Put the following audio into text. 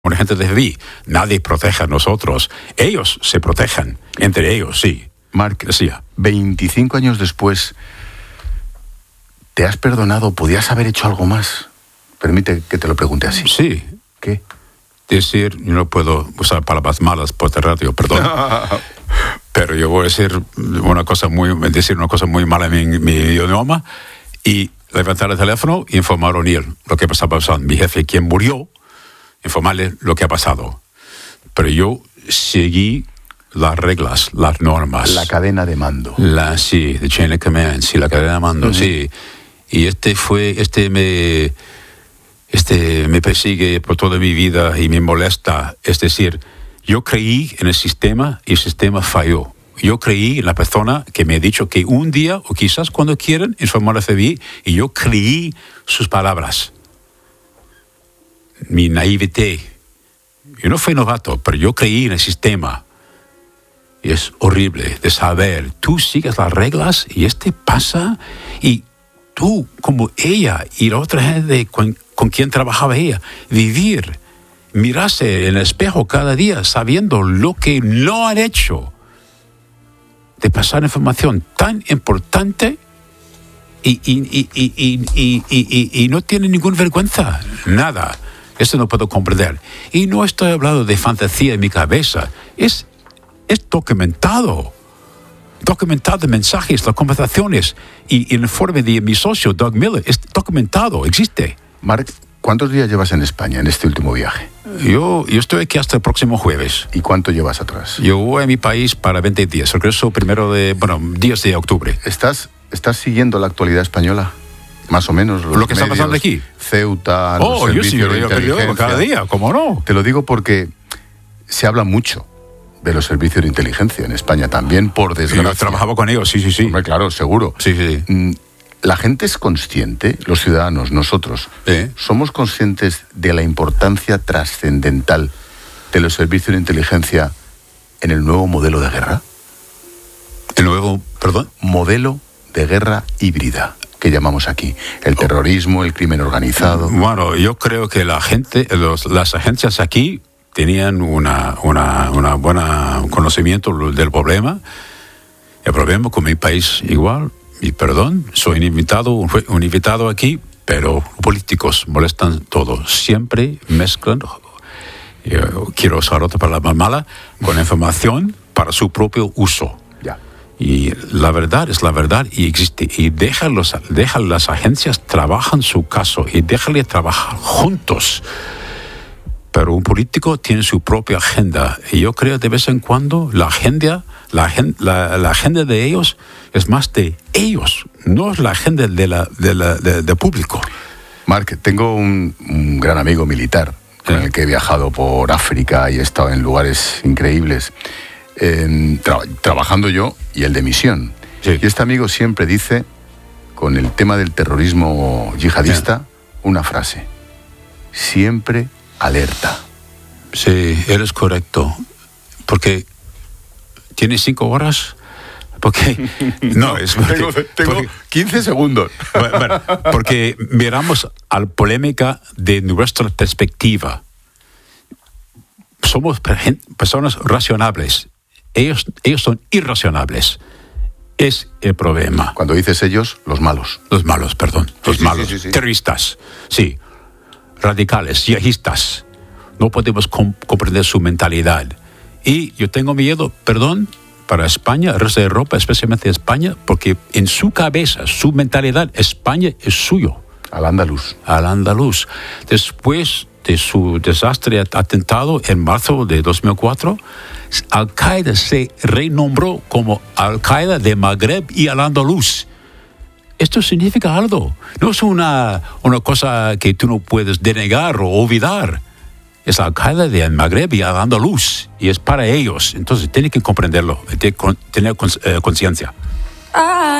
Una gente de FBI, nadie protege a nosotros. Ellos se protegen entre ellos, sí. Marc, Decía. 25 años después, ¿te has perdonado? ¿Podías haber hecho algo más? Permite que te lo pregunte así. Sí. ¿Qué? Decir, yo no puedo usar palabras malas por la radio, perdón. Pero yo voy a decir una cosa muy mala en mi idioma y levantar el teléfono y informar a O'Neill lo que estaba pasando. Mi jefe, quien murió, informarle lo que ha pasado. Pero yo seguí las reglas, las normas. La cadena de mando. Sí, the chain of command, sí, la cadena de mando, sí. Y me persigue por toda mi vida y me molesta. Es decir, yo creí en el sistema y el sistema falló. Yo creí en la persona que me ha dicho que un día, o quizás cuando quieran, informar al FBI, y yo creí sus palabras. Mi naivete. Yo no fui novato, pero yo creí en el sistema. Y es horrible de saber, tú sigues las reglas y pasa, y tú, como ella y la otra gente con quien trabajaba ella, vivir, mirarse en el espejo cada día sabiendo lo que no han hecho, de pasar información tan importante y no tiene ninguna vergüenza, nada. Eso no puedo comprender. Y no estoy hablando de fantasía en mi cabeza, es documentado mensajes, las conversaciones y el informe de mi socio, Doug Miller, es documentado, existe. Marc, ¿cuántos días llevas en España en este último viaje? Yo estoy aquí hasta el próximo jueves. ¿Y cuánto llevas atrás? Yo voy a mi país para 20 días, regreso días de octubre. ¿Estás siguiendo la actualidad española? Más o menos. Lo que está pasando aquí. Ceuta, los servicios de inteligencia. Cada día, ¿cómo no? Te lo digo porque se habla mucho de los servicios de inteligencia en España también, por desgracia. Yo trabajaba con ellos, sí. Hombre, claro, seguro. Sí. La gente es consciente, los ciudadanos, nosotros, somos conscientes de la importancia trascendental de los servicios de inteligencia en el nuevo modelo de guerra. ¿El nuevo, perdón? Modelo de guerra híbrida, que llamamos aquí. El terrorismo, el crimen organizado. Bueno, yo creo que las agencias aquí tenían una buena conocimiento del problema. El problema con mi país igual. Y perdón, soy un invitado aquí, pero políticos molestan todo. Siempre mezclan, quiero usar otra palabra mala, con información para su propio uso. Ya. Y la verdad es la verdad y existe. Y deja las agencias trabajan su caso y déjale trabajar juntos. Pero un político tiene su propia agenda. Y yo creo de vez en cuando la agenda de ellos es más de ellos, no es la agenda del público. Marc, tengo un gran amigo militar con el que he viajado por África y he estado en lugares increíbles, trabajando yo y el de misión. Sí. Y este amigo siempre dice, con el tema del terrorismo yihadista, una frase: siempre alerta. Sí, eres correcto. Porque tienes 5 horas. Porque no es tengo 15 segundos. Bueno, porque miramos a la polémica de nuestra perspectiva. Somos personas racionales. Ellos son irracionables. Es el problema. Cuando dices ellos, los malos. Los malos, perdón. Los malos. Sí. Terroristas. Sí. Radicales, yihadistas. No podemos comprender su mentalidad. Y yo tengo miedo, perdón, para España, el resto de Europa, especialmente España, porque en su cabeza, su mentalidad, España es suyo. Al andaluz. Después de su desastre atentado en marzo de 2004, Al-Qaeda se renombró como Al-Qaeda de Magreb y Al-Andalus. Esto significa algo. No es una cosa que tú no puedes denegar o olvidar. Es Al-Qaeda de Magreb y Al-Andalus. Y es para ellos. Entonces, tienen que comprenderlo, tener conciencia.